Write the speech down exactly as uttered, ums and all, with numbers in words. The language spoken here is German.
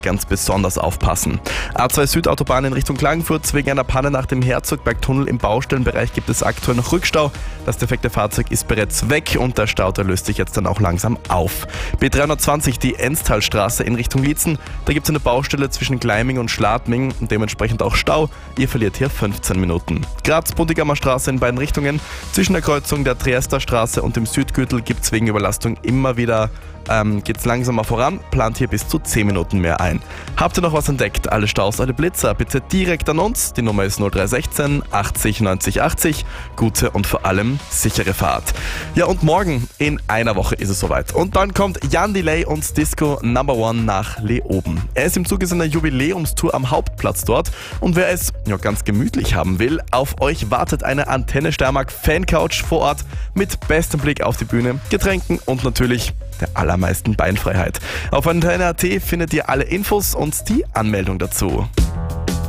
ganz besonders aufpassen. A zwei Südautobahn in Richtung Klagenfurt. Wegen einer Panne nach dem Herzogbergtunnel im Baustellenbereich gibt es aktuell noch Rückstau. Das defekte Fahrzeug ist bereits weg und der Stau, der löst sich jetzt dann auch langsam auf. B dreihundertzwanzig, die Enstalstraße in Richtung Liezen. Da gibt es eine Baustelle zwischen Gleiming und Schladming und dementsprechend auch Stau. Ihr verliert hier fünfzehn Minuten. Graz-Buntigammer Straße in beiden Richtungen. Zwischen der Kreuzung der Triester Straße und dem Südgürtel gibt es wegen Überlastung immer wieder Ähm, geht's langsamer voran, plant hier bis zu zehn Minuten mehr ein. Habt ihr noch was entdeckt? Alle Staus, alle Blitzer, bitte direkt an uns. Die Nummer ist null drei eins sechs achtzig neunzig achtzig. Gute und vor allem sichere Fahrt. Ja, und morgen in einer Woche ist es soweit. Und dann kommt Jan Delay und Disco Number One nach Leoben. Er ist im Zuge seiner Jubiläumstour am Hauptplatz dort. Und wer es ja, ganz gemütlich haben will, auf euch wartet eine Antenne Steiermark Fancouch vor Ort mit bestem Blick auf die Bühne, Getränken und natürlich der allermeisten Beinfreiheit. Auf Antenne Punkt at findet ihr alle Infos und die Anmeldung dazu.